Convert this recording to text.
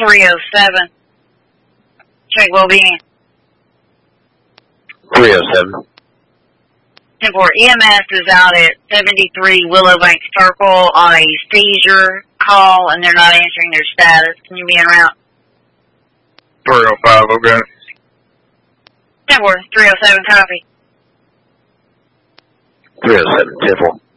307. Check well-being. 307. 10-4, EMS is out at 73 Willowbank Circle on a seizure call, and they're not answering their status. Can you be en route? 305, okay. 10-4, 307, copy. 307, 10-4.